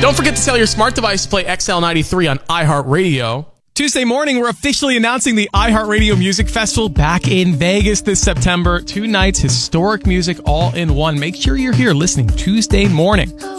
Don't forget to tell your smart device to play XL93 on iHeartRadio. Tuesday morning, we're officially announcing the iHeartRadio Music Festival back in Vegas this September. 2 nights, historic music all in one. Make sure you're here listening Tuesday morning